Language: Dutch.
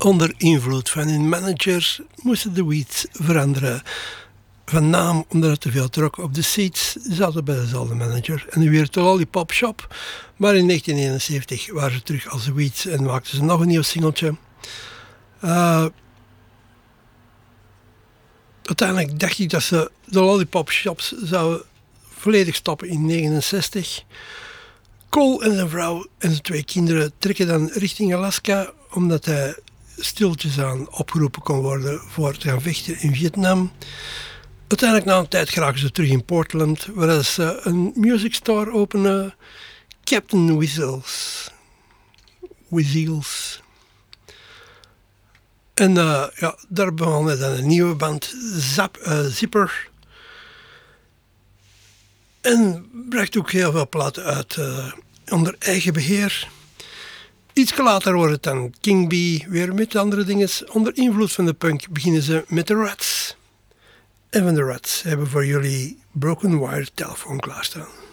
Onder invloed van hun manager moesten de Weeds veranderen van naam omdat het te veel trok op de seats. Zaten bij dezelfde manager. En nu weer de Lollipop Shop. Maar in 1971 waren ze terug als de Weeds en maakten ze nog een nieuw singeltje. Uiteindelijk dacht ik dat ze de Lollipop Shops zouden volledig stoppen in 1969. Cole en zijn vrouw en zijn 2 kinderen trekken dan richting Alaska, omdat hij stiltjes aan opgeroepen kon worden voor te gaan vechten in Vietnam. Uiteindelijk na een tijd geraken ze terug in Portland, waar ze een music store openen, Captain Weasels. En daar begonnen dan een nieuwe band, Zipper. En bracht ook heel veel platen uit onder eigen beheer. Iets later wordt het dan King Bee, weer met andere dingen. Onder invloed van de punk beginnen ze met de Rats. En van de Rats hebben voor jullie Broken Wire Telephone klaarstaan.